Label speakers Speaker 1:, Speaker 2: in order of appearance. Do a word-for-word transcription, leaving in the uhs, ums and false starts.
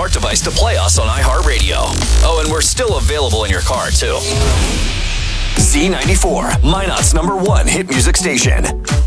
Speaker 1: smart device to play us on iHeartRadio. Oh, and we're still available in your car, too. Z ninety-four, Minot's number one hit music station.